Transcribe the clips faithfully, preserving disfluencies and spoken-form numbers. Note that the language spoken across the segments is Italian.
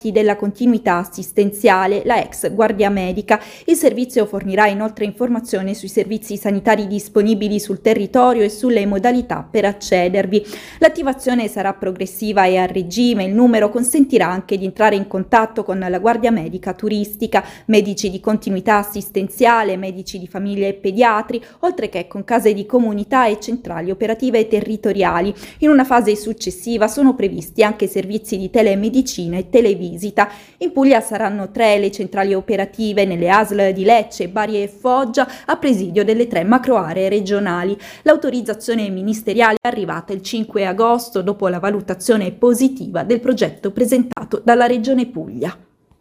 della continuità assistenziale, la ex Guardia Medica. Il servizio fornirà inoltre informazioni sui servizi sanitari disponibili sul territorio e sulle modalità per accedervi. L'attivazione sarà progressiva e a regime. Il numero consentirà anche di entrare in contatto con la Guardia Medica turistica, medici di continuità assistenziale, medici di famiglia e pediatri, oltre che con case di comunità e centrali operative territoriali. In una fase successiva sono previsti anche servizi di telemedicina e televisita. In Puglia saranno tre le centrali operative nelle A S L di Lecce, Bari e Foggia, a presidio delle tre macroaree regionali. L'autorizzazione ministeriale è arrivata il cinque agosto dopo la valutazione positiva del progetto presentato dalla Regione Puglia.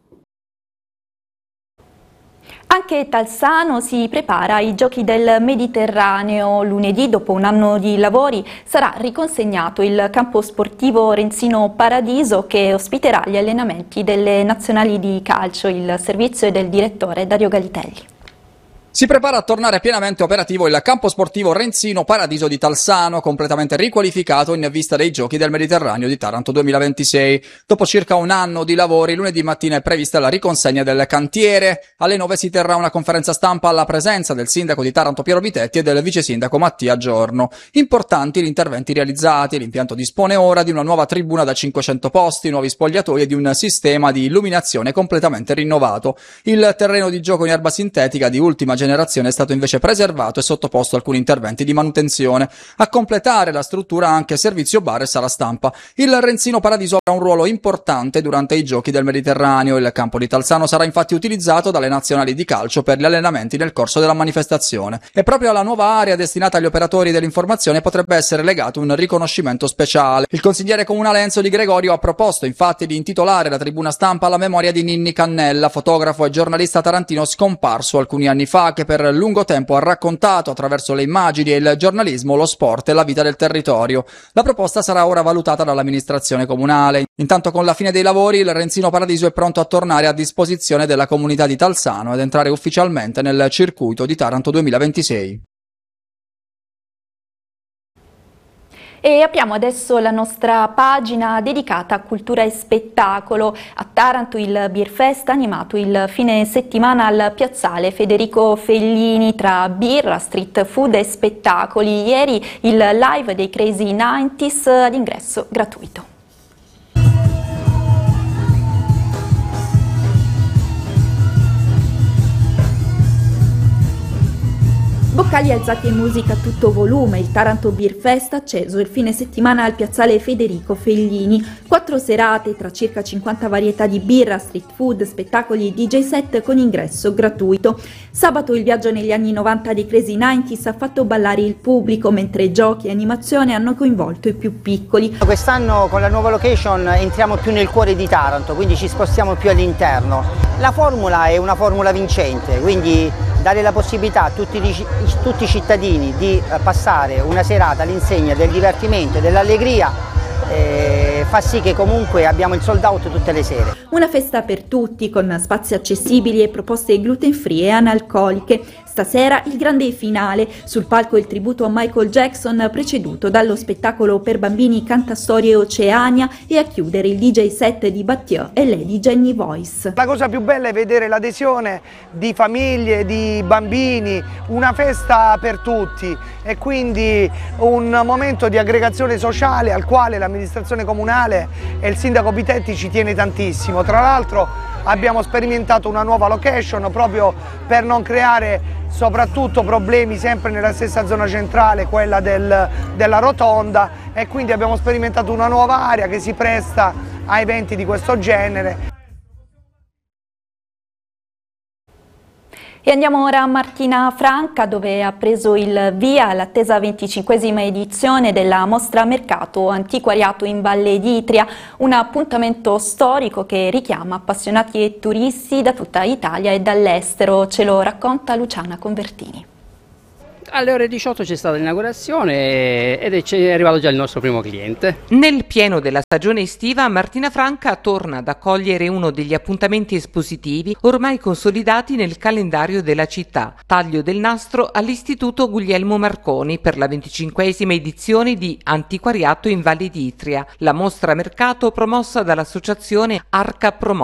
Anche Talsano si prepara ai Giochi del Mediterraneo. Lunedì, dopo un anno di lavori, sarà riconsegnato il campo sportivo Renzino Paradiso che ospiterà gli allenamenti delle nazionali di calcio. Il servizio è del direttore Dario Galitelli. Si prepara a tornare pienamente operativo il campo sportivo Renzino Paradiso di Talsano, completamente riqualificato in vista dei Giochi del Mediterraneo di Taranto duemilaventisei. Dopo circa un anno di lavori, lunedì mattina è prevista la riconsegna del cantiere. Alle nove si terrà una conferenza stampa alla presenza del sindaco di Taranto Piero Vitetti e del vice sindaco Mattia Giorno. Importanti gli interventi realizzati. L'impianto dispone ora di una nuova tribuna da cinquecento posti, nuovi spogliatoi e di un sistema di illuminazione completamente rinnovato. Il terreno di gioco in erba sintetica di ultima generazione è stato invece preservato e sottoposto a alcuni interventi di manutenzione. A completare la struttura anche servizio bar e sala stampa. Il Renzino Paradiso avrà un ruolo importante durante i Giochi del Mediterraneo. Il campo di Talsano sarà infatti utilizzato dalle nazionali di calcio per gli allenamenti nel corso della manifestazione. E proprio alla nuova area destinata agli operatori dell'informazione potrebbe essere legato un riconoscimento speciale. Il consigliere comunale Enzo Di Gregorio ha proposto infatti di intitolare la tribuna stampa alla memoria di Ninni Cannella, fotografo e giornalista tarantino scomparso alcuni anni fa, che per lungo tempo ha raccontato attraverso le immagini e il giornalismo lo sport e la vita del territorio. La proposta sarà ora valutata dall'amministrazione comunale. Intanto, con la fine dei lavori, il Renzino Paradiso è pronto a tornare a disposizione della comunità di Talsano ed entrare ufficialmente nel circuito di Taranto duemilaventisei. E apriamo adesso la nostra pagina dedicata a cultura e spettacolo. A Taranto il Beer Fest ha animato il fine settimana al piazzale Federico Fellini tra birra, street food e spettacoli. Ieri il live dei Crazy novanta ad ingresso gratuito. Boccali alzati e musica a tutto volume. Il Taranto Beer Fest ha acceso il fine settimana al piazzale Federico Fellini. Quattro serate tra circa cinquanta varietà di birra, street food, spettacoli e D J set con ingresso gratuito. Sabato il viaggio negli anni novanta dei Crazy novanta ha fatto ballare il pubblico, mentre giochi e animazione hanno coinvolto i più piccoli. Quest'anno con la nuova location entriamo più nel cuore di Taranto, quindi ci spostiamo più all'interno. La formula è una formula vincente, quindi dare la possibilità a tutti, tutti i cittadini di passare una serata all'insegna del divertimento e dell'allegria eh, fa sì che comunque abbiamo il sold out tutte le sere. Una festa per tutti, con spazi accessibili e proposte gluten free e analcoliche. Stasera il grande finale, sul palco il tributo a Michael Jackson preceduto dallo spettacolo per bambini Cantastorie Oceania e a chiudere il D J set di Battieu e Lady Jenny Voice. La cosa più bella è vedere l'adesione di famiglie, di bambini, una festa per tutti e quindi un momento di aggregazione sociale al quale l'amministrazione comunale e il sindaco Vitetti ci tiene tantissimo. Tra l'altro abbiamo sperimentato una nuova location proprio per non creare soprattutto problemi sempre nella stessa zona centrale, quella del, della rotonda, e quindi abbiamo sperimentato una nuova area che si presta a eventi di questo genere. E andiamo ora a Martina Franca, dove ha preso il via l'attesa venticinquesima edizione della mostra Mercato Antiquariato in Valle d'Itria, un appuntamento storico che richiama appassionati e turisti da tutta Italia e dall'estero. Ce lo racconta Luciana Convertini. Alle ore diciotto c'è stata l'inaugurazione ed è arrivato già il nostro primo cliente. Nel pieno della stagione estiva, Martina Franca torna ad accogliere uno degli appuntamenti espositivi ormai consolidati nel calendario della città. Taglio del nastro all'Istituto Guglielmo Marconi per la venticinquesima edizione di Antiquariato in Valle d'Itria, la mostra mercato promossa dall'associazione Arca Promo.